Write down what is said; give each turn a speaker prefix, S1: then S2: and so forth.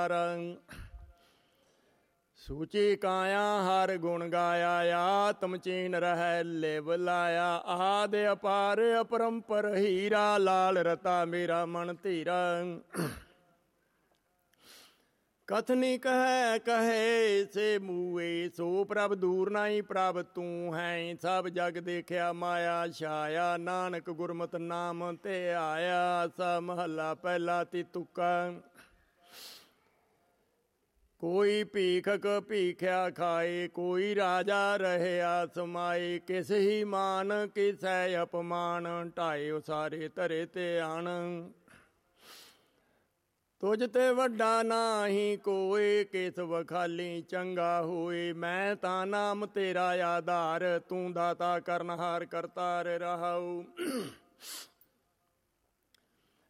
S1: ਸੂਚੀ ਕਾਇਆ ਹਰ ਗੁਣ ਗਾਇਆ, ਆਤਮ ਚੀਨ ਰਹਿ ਲਿਵ ਲਾਇਆ। ਆਦ ਅਪਾਰ ਅਪਰੰਪਰ ਹੀਰਾ, ਲਾਲ ਰਤਾ ਮੇਰਾ ਮਨ ਧੀਰਾ। ਕਥਨੀ ਕਹੈ ਕਹੇ ਸੇ ਮੂਏ, ਸੋ ਪ੍ਰਭ ਦੂਰ ਨਾਹੀ ਪ੍ਰਭ ਤੂੰ ਹੈ। ਸਭ ਜਗ ਦੇਖਿਆ ਮਾਇਆ ਛਾਇਆ, ਨਾਨਕ ਗੁਰਮਤਿ ਨਾਮ ਤੇ ਆਇਆ। ਸਾ ਮਹੱਲਾ ਪਹਿਲਾ ਤੀ ਤੁਕਾ। ਕੋਈ ਭੀਖਕ ਭੀਖਿਆ ਖਾਏ, ਕੋਈ ਰਾਜਾ ਰਹਿਆ ਸਮਾਏ। ਕਿਸ ਹੀ ਮਾਨ ਕਿਸੈ ਅਪਮਾਨ, ਢਾਏ ਉਸਾਰੇ ਧਰੇ ਤੇ ਆਣ। ਤੁਝ ਤੇ ਵੱਡਾ ਨਾਹੀ ਕੋਏ, ਕਿਸ ਵਖਾਲੀ ਚੰਗਾ ਹੋਏ। ਮੈਂ ਤਾਂ ਨਾਮ ਤੇਰਾ ਆਧਾਰ, ਤੂੰ ਦਾਤਾ ਕਰਨਹਾਰ ਕਰਤਾਰ ਰਹਾਉ।